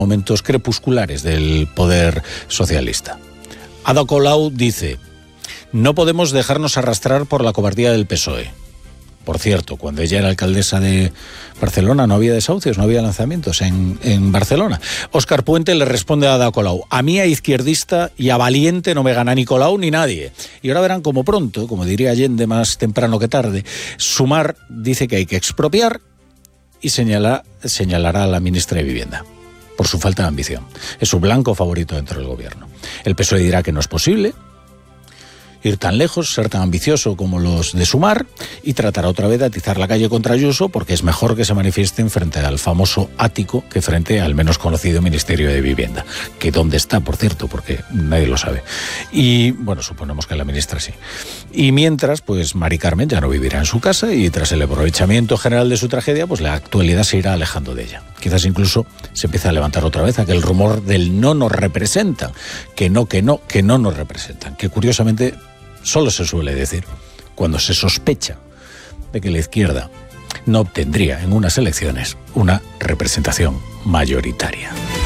momentos crepusculares del poder socialista. Ada Colau dice: no podemos dejarnos arrastrar por la cobardía del PSOE. Por cierto, cuando ella era alcaldesa de Barcelona no había desahucios, no había lanzamientos en Barcelona. Óscar Puente le responde a Ada Colau: a mí, a izquierdista y a valiente, no me gana ni Colau ni nadie. Y ahora verán como pronto, como diría Allende, más temprano que tarde, Sumar dice que hay que expropiar y señalará a la ministra de Vivienda por su falta de ambición. Es su blanco favorito dentro del gobierno. El PSOE dirá que no es posible ir tan lejos, ser tan ambicioso como los de Sumar, y tratará otra vez de atizar la calle contra Ayuso, porque es mejor que se manifiesten frente al famoso ático que frente al menos conocido Ministerio de Vivienda, que dónde está, por cierto, porque nadie lo sabe. Y bueno, suponemos que la ministra sí. Y mientras, pues Mari Carmen ya no vivirá en su casa, y tras el aprovechamiento general de su tragedia, pues la actualidad se irá alejando de ella. Quizás incluso se empiece a levantar otra vez aquel rumor del no nos representan, que no nos representan, que curiosamente solo se suele decir cuando se sospecha de que la izquierda no obtendría en unas elecciones una representación mayoritaria.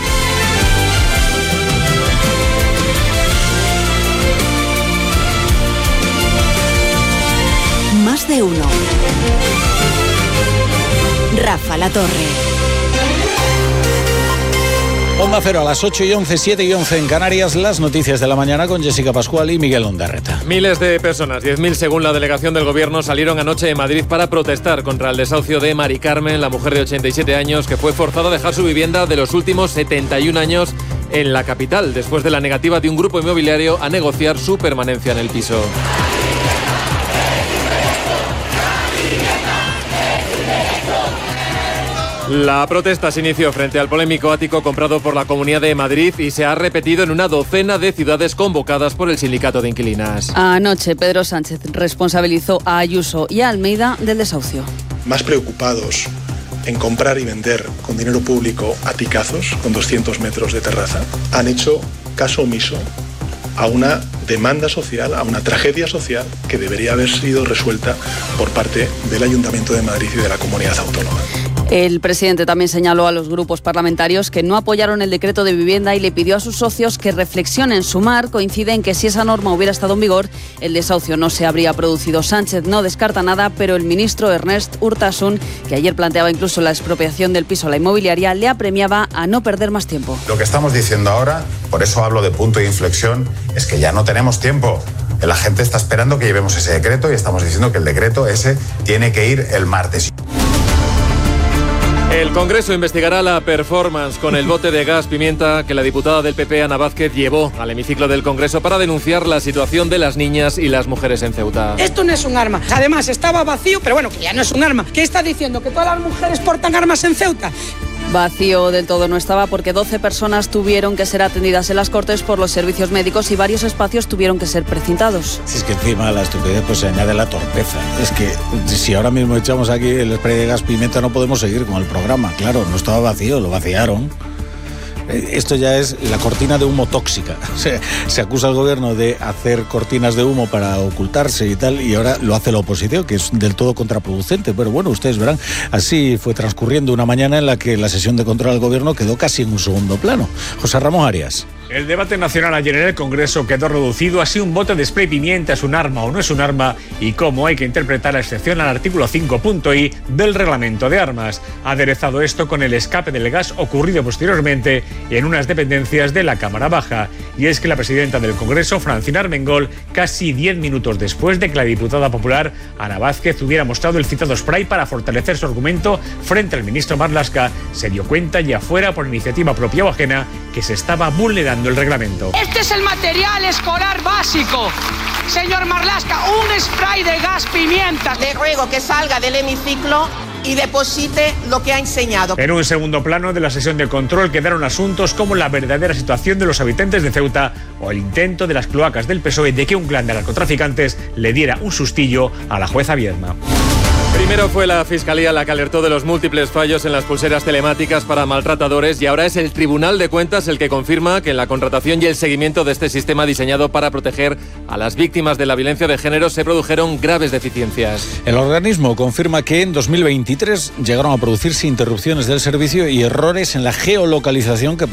Más de uno. Rafa La Torre. Onda Cero a las 8:11, 7:11 en Canarias, las noticias de la mañana con Jessica Pascual y Miguel Ondarreta. Miles de personas, 10.000 según la delegación del gobierno, salieron anoche de Madrid para protestar contra el desahucio de Mari Carmen, la mujer de 87 años que fue forzada a dejar su vivienda de los últimos 71 años en la capital, después de la negativa de un grupo inmobiliario a negociar su permanencia en el piso. La protesta se inició frente al polémico ático comprado por la Comunidad de Madrid y se ha repetido en una docena de ciudades convocadas por el sindicato de inquilinas. Anoche, Pedro Sánchez responsabilizó a Ayuso y a Almeida del desahucio. Más preocupados en comprar y vender con dinero público aticazos con 200 metros de terraza, han hecho caso omiso a una demanda social, a una tragedia social que debería haber sido resuelta por parte del Ayuntamiento de Madrid y de la Comunidad Autónoma. El presidente también señaló a los grupos parlamentarios que no apoyaron el decreto de vivienda y le pidió a sus socios que reflexionen. Sumar coincide en que si esa norma hubiera estado en vigor, el desahucio no se habría producido. Sánchez no descarta nada, pero el ministro Ernest Urtasun, que ayer planteaba incluso la expropiación del piso a la inmobiliaria, le apremiaba a no perder más tiempo. Lo que estamos diciendo ahora, por eso hablo de punto de inflexión, es que ya no tenemos tiempo. La gente está esperando que llevemos ese decreto y estamos diciendo que el decreto ese tiene que ir el martes. El Congreso investigará la performance con el bote de gas pimienta que la diputada del PP, Ana Vázquez, llevó al hemiciclo del Congreso para denunciar la situación de las niñas y las mujeres en Ceuta. Esto no es un arma. Además, estaba vacío, pero bueno, que ya no es un arma. ¿Qué está diciendo? ¿Que todas las mujeres portan armas en Ceuta? Vacío del todo no estaba porque 12 personas tuvieron que ser atendidas en las Cortes por los servicios médicos y varios espacios tuvieron que ser precintados. Si es que encima a la estupidez pues se añade la torpeza. Es que si ahora mismo echamos aquí el spray de gas pimienta no podemos seguir con el programa. Claro, no estaba vacío, lo vaciaron. Esto ya es la cortina de humo tóxica. Se acusa al gobierno de hacer cortinas de humo para ocultarse y tal, y ahora lo hace la oposición, que es del todo contraproducente. Pero bueno, ustedes verán, así fue transcurriendo una mañana en la que la sesión de control al gobierno quedó casi en un segundo plano. José Ramón Arias. El debate nacional ayer en el Congreso quedó reducido a si un bote de spray pimienta es un arma o no es un arma y cómo hay que interpretar la excepción al artículo 5.i del reglamento de armas. Aderezado esto con el escape del gas ocurrido posteriormente en unas dependencias de la Cámara Baja. Y es que la presidenta del Congreso, Francina Armengol, casi 10 minutos después de que la diputada popular Ana Vázquez hubiera mostrado el citado spray para fortalecer su argumento frente al ministro Marlaska, se dio cuenta ya fuera por iniciativa propia o ajena que se estaba vulnerando el reglamento. Este es el material escolar básico. Señor Marlaska, un spray de gas pimienta. Le ruego que salga del hemiciclo y deposite lo que ha enseñado. En un segundo plano de la sesión de control quedaron asuntos como la verdadera situación de los habitantes de Ceuta o el intento de las cloacas del PSOE de que un clan de narcotraficantes le diera un sustillo a la jueza Viedma. Primero fue la Fiscalía la que alertó de los múltiples fallos en las pulseras telemáticas para maltratadores y ahora es el Tribunal de Cuentas el que confirma que en la contratación y el seguimiento de este sistema diseñado para proteger a las víctimas de la violencia de género se produjeron graves deficiencias. El organismo confirma que en 2023 llegaron a producirse interrupciones del servicio y errores en la geolocalización que